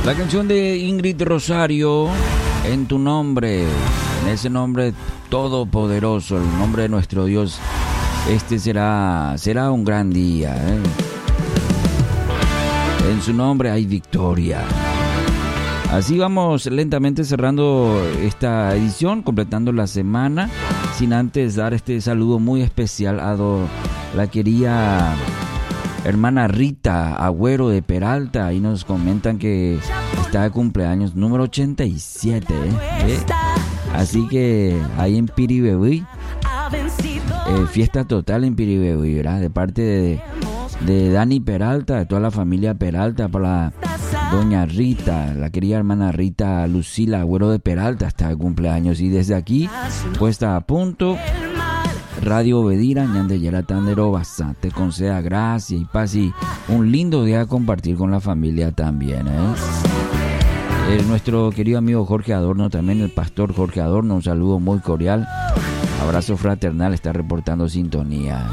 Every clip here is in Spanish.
La canción de Ingrid Rosario, En tu nombre, en ese nombre todopoderoso, el nombre de nuestro Dios, este será un gran día, ¿eh? En su nombre hay victoria. Así vamos lentamente cerrando esta edición, completando la semana, sin antes dar este saludo muy especial a la querida hermana Rita Agüero de Peralta. Ahí nos comentan que está de cumpleaños número 87, ¿eh? Así que ahí en Piribebuy, fiesta total en Piribebuy, ¿verdad? De parte de Dani Peralta, de toda la familia Peralta, para doña Rita, la querida hermana Rita Lucila Agüero de Peralta, está de cumpleaños. Y desde aquí, puesta a punto, Radio Bedira, ñande Yeratandero, bastante conceda gracia y paz y un lindo día a compartir con la familia también, ¿eh? Nuestro querido amigo Jorge Adorno, también el pastor Jorge Adorno, un saludo muy cordial, abrazo fraternal, está reportando sintonía.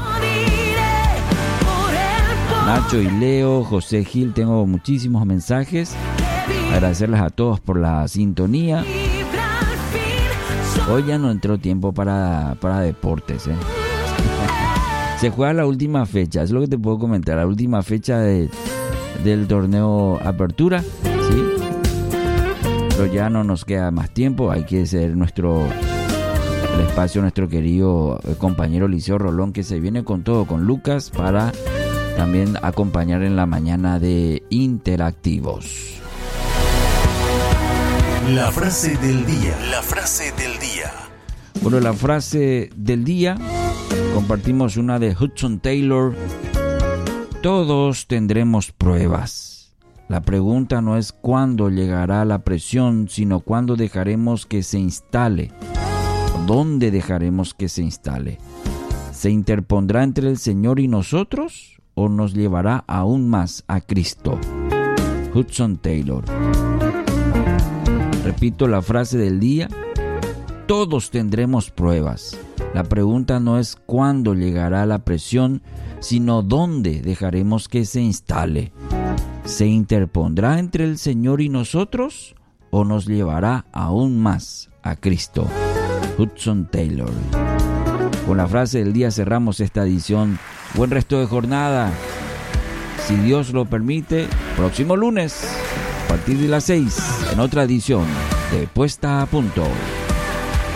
Nacho y Leo, José Gil, tengo muchísimos mensajes, agradecerles a todos por la sintonía. Hoy ya no entró tiempo para deportes, ¿eh? Se juega la última fecha, es lo que te puedo comentar, la última fecha del torneo Apertura, ¿sí? Pero ya no nos queda más tiempo, hay que hacer el espacio a nuestro querido compañero Liceo Rolón, que se viene con todo, con Lucas, para también acompañar en la mañana de Interactivos. La frase del día. La frase del día. Bueno, la frase del día, compartimos una de Hudson Taylor. Todos tendremos pruebas. La pregunta no es cuándo llegará la presión, sino cuándo dejaremos que se instale. ¿Dónde dejaremos que se instale? ¿Se interpondrá entre el Señor y nosotros o nos llevará aún más a Cristo? Hudson Taylor. Repito la frase del día. Todos tendremos pruebas. La pregunta no es cuándo llegará la presión, sino dónde dejaremos que se instale. ¿Se interpondrá entre el Señor y nosotros o nos llevará aún más a Cristo? Hudson Taylor. Con la frase del día cerramos esta edición. Buen resto de jornada. Si Dios lo permite, próximo lunes, a partir de las 6, en otra edición de Puesta a Punto.